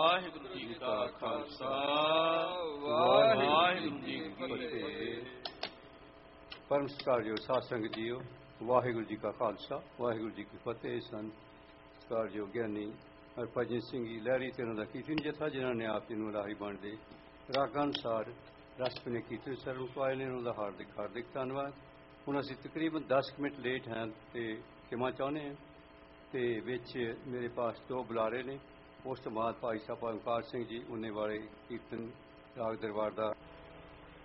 ਵਾਹਿਗੁਰੂ ਜੀ ਕਾ ਖਾਲਸਾ ਵਾਹਿਗੁਰੂ ਜੀ ਕੀ ਫਤਿਹ। ਪਰਮ ਸਤਿਕਾਰਯੋਗ ਸਾਧ ਸੰਗਤ ਜੀਓ, ਵਾਹਿਗੁਰੂ ਜੀ ਕਾ ਖਾਲਸਾ ਵਾਹਿਗੁਰੂ ਜੀ ਕੀ ਫਤਿਹ। ਸਤਿਕਾਰਯੋਗ ਗਿਆਨੀ ਹਰਭਜਨ ਸਿੰਘ ਜੀ ਲਹਿਰੀ ਤੇ ਉਹਨਾਂ ਦਾ ਕੀਰਤਨ ਜਥਾ, ਜਿਨ੍ਹਾਂ ਨੇ ਆਪ ਜੀ ਨੂੰ ਰਾਹੀ ਬਣਦੇ ਰਾਗਾਂ ਅਨੁਸਾਰ ਰਸਪਨੇ ਕੀਰਤਨ ਸਰਵਣ ਪਾਏ ਨੇ, ਉਹਨਾਂ ਦਾ ਹਾਰਦਿਕ ਧੰਨਵਾਦ। ਹੁਣ ਅਸੀਂ ਤਕਰੀਬਨ 10 ਮਿੰਟ ਲੇਟ ਹਾਂ ਤੇ ਖਿਮਾ ਚਾਹੁੰਦੇ ਹਾਂ। ਤੇ ਵਿੱਚ ਮੇਰੇ ਪਾਸ 2 ਬੁਲਾਰੇ ਨੇ। ਉਸ ਤੋਂ ਬਾਅਦ ਭਾਈ ਸਾਹਿਬ ਓਂਕਾਰ ਸਿੰਘ ਜੀ ਉਹਨੇ ਵਾਲੇ ਕੀਰਤਨ ਰਾਗ ਦਰਬਾਰ ਦਾ